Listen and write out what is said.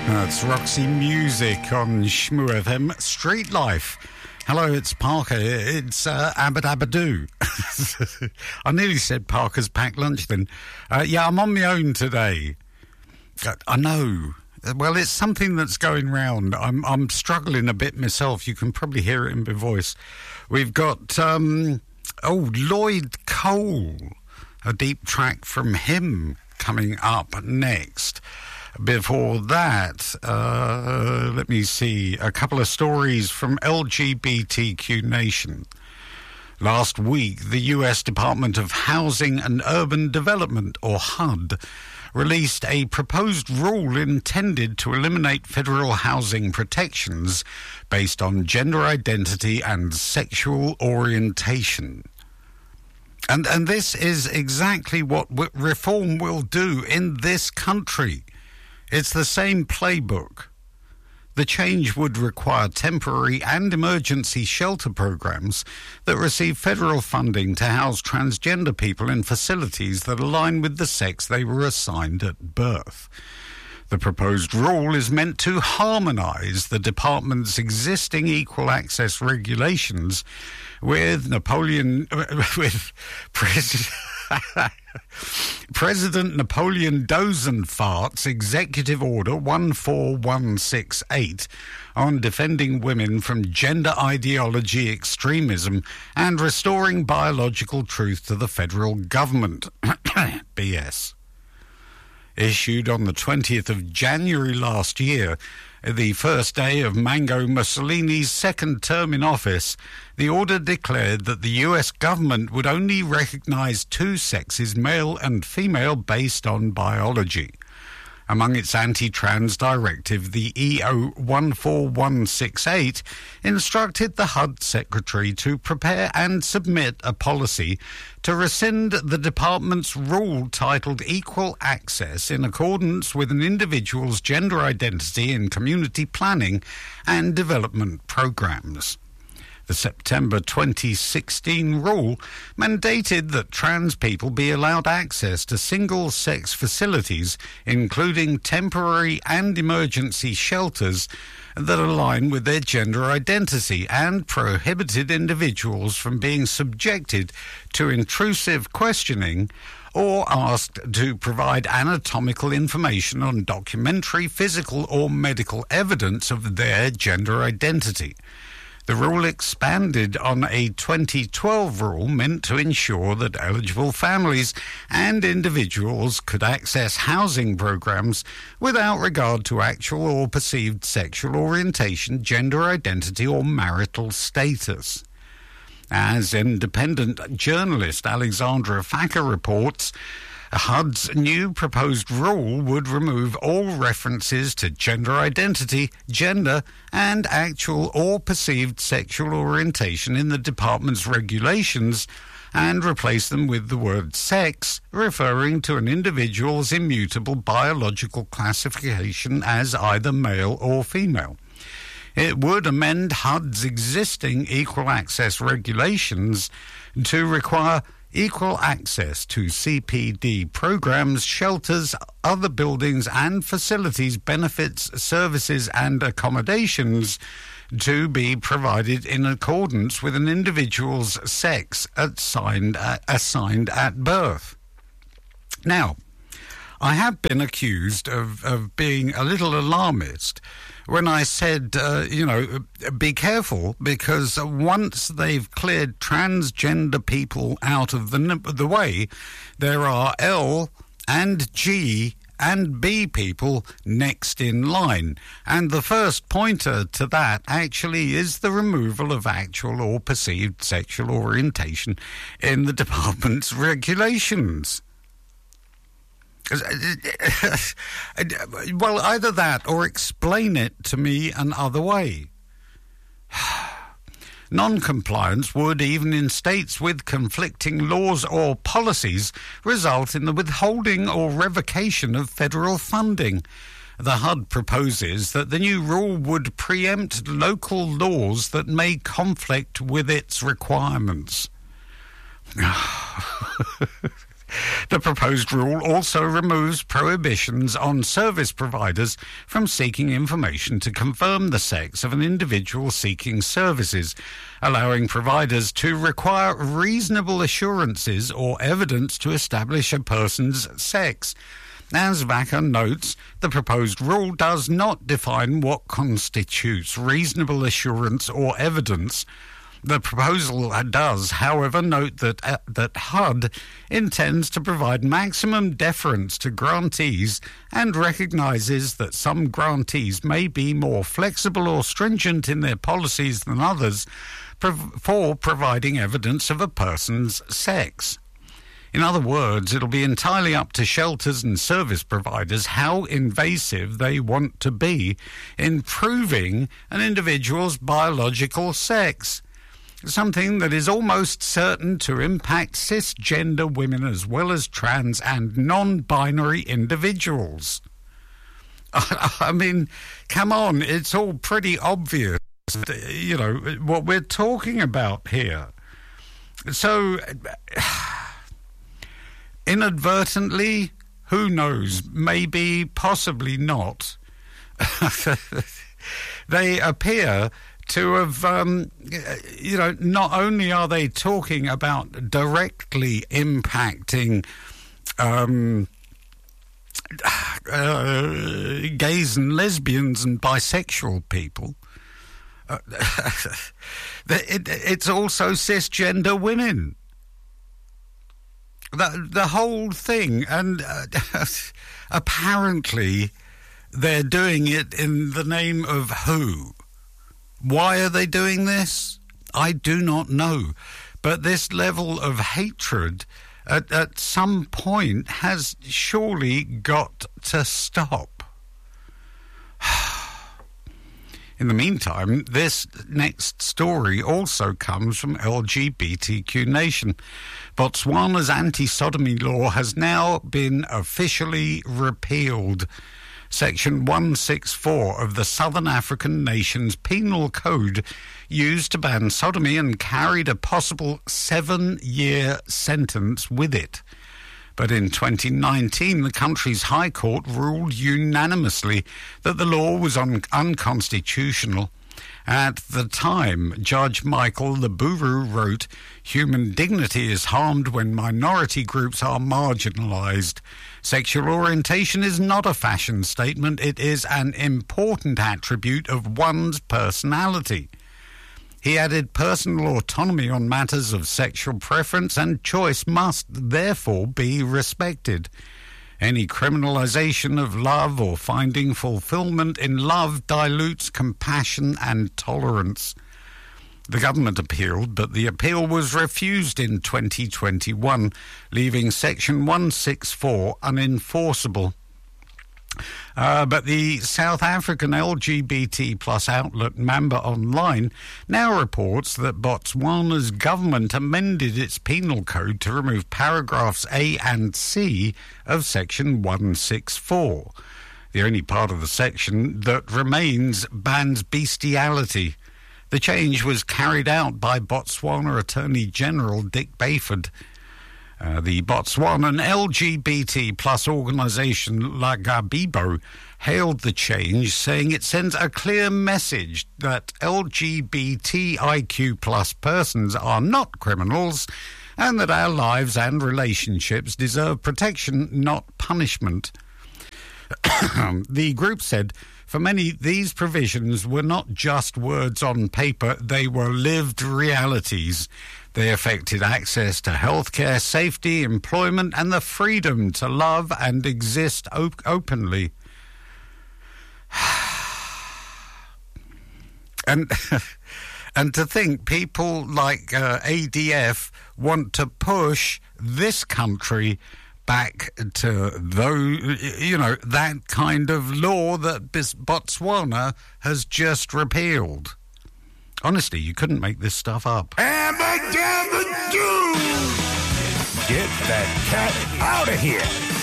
That's Roxy Music on Shmoo FM. Street Life. Hello, it's Parker. It's Abba Dabba Doo. I nearly said Parker's packed lunch then. Yeah, I'm on my own today. I know. Well, it's something that's going round. I'm struggling a bit myself. You can probably hear it in my voice. We've got, Lloyd Cole. A deep track from him coming up next. Before that, let me see, a couple of stories from LGBTQ Nation. Last week, the U.S. Department of Housing and Urban Development, or HUD, released a proposed rule intended to eliminate federal housing protections based on gender identity and sexual orientation. And this is exactly what reform will do in this country. It's the same playbook. The change would require temporary and emergency shelter programs that receive federal funding to house transgender people in facilities that align with the sex they were assigned at birth. The proposed rule is meant to harmonise the department's existing equal access regulations with President Napoleon Dozenfart's Executive Order 14168 on defending women from gender ideology extremism and restoring biological truth to the federal government. BS. Issued on the 20th of January last year, the first day of Mango Mussolini's second term in office, the order declared that the US government would only recognize two sexes, male and female, based on biology. Among its anti-trans directive, the EO 14168 instructed the HUD secretary to prepare and submit a policy to rescind the department's rule titled Equal Access in accordance with an individual's gender identity in community planning and development programs. The September 2016 rule mandated that trans people be allowed access to single-sex facilities, including temporary and emergency shelters that align with their gender identity, and prohibited individuals from being subjected to intrusive questioning or asked to provide anatomical information on documentary, physical or medical evidence of their gender identity. The rule expanded on a 2012 rule meant to ensure that eligible families and individuals could access housing programs without regard to actual or perceived sexual orientation, gender identity, or marital status. As independent journalist Alexandra Facker reports, HUD's new proposed rule would remove all references to gender identity, gender, and actual or perceived sexual orientation in the department's regulations and replace them with the word sex, referring to an individual's immutable biological classification as either male or female. It would amend HUD's existing equal access regulations to require equal access to CPD programs, shelters, other buildings and facilities, benefits, services and accommodations to be provided in accordance with an individual's sex assigned at birth. Now, I have been accused of being a little alarmist when I said, be careful, because once they've cleared transgender people out of the way, there are L and G and B people next in line. And the first pointer to that actually is the removal of actual or perceived sexual orientation in the department's regulations. Well, either that or explain it to me another way. Non-compliance would, even in states with conflicting laws or policies, result in the withholding or revocation of federal funding. The HUD proposes that the new rule would preempt local laws that may conflict with its requirements. The proposed rule also removes prohibitions on service providers from seeking information to confirm the sex of an individual seeking services, allowing providers to require reasonable assurances or evidence to establish a person's sex. As Vaca notes, the proposed rule does not define what constitutes reasonable assurance or evidence. The proposal does, however, note that HUD intends to provide maximum deference to grantees and recognises that some grantees may be more flexible or stringent in their policies than others for providing evidence of a person's sex. In other words, it'll be entirely up to shelters and service providers how invasive they want to be in proving an individual's biological sex, something that is almost certain to impact cisgender women as well as trans and non-binary individuals. I mean, come on, it's all pretty obvious, you know, what we're talking about here. So, inadvertently, who knows, maybe, possibly not, they appear to have, you know, not only are they talking about directly impacting gays and lesbians and bisexual people, it's also cisgender women. The whole thing, and apparently they're doing it in the name of who? Why are they doing this? I do not know. But this level of hatred at some point has surely got to stop. In the meantime, this next story also comes from LGBTQ Nation. Botswana's anti-sodomy law has now been officially repealed. Section 164 of the Southern African nation's penal code used to ban sodomy and carried a possible 7-year sentence with it. But in 2019, the country's High Court ruled unanimously that the law was unconstitutional. At the time, Judge Michael Leburu wrote, "Human dignity is harmed when minority groups are marginalised. Sexual orientation is not a fashion statement. It is an important attribute of one's personality." He added, personal autonomy on matters of sexual preference and choice must therefore be respected. Any criminalisation of love or finding fulfilment in love dilutes compassion and tolerance. The government appealed, but the appeal was refused in 2021, leaving Section 164 unenforceable. But the South African LGBT plus outlet Mamba Online now reports that Botswana's government amended its penal code to remove paragraphs A and C of Section 164. The only part of the section that remains bans bestiality. The change was carried out by Botswana Attorney General Dick Bayford. The Botswanan LGBT plus organisation Lagabibo hailed the change, saying it sends a clear message that LGBTIQ plus persons are not criminals and that our lives and relationships deserve protection, not punishment. The group said, for many, these provisions were not just words on paper, they were lived realities. They affected access to healthcare, safety, employment, and the freedom to love and exist openly. And to think people like ADF want to push this country back to that kind of law that Botswana has just repealed. Honestly, you couldn't make this stuff up. Abba-dabba-doo! Get that cat out of here!